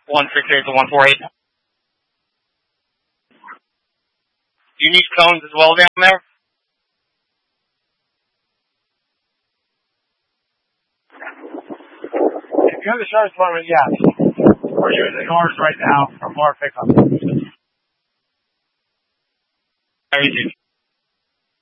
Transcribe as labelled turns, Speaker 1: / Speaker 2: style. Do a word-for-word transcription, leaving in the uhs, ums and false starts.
Speaker 1: one six eight to one four eight. Do you need cones as well down there?
Speaker 2: If you're in the sheriff's department, yes. We're using ours right now for more pickup.
Speaker 1: Everything.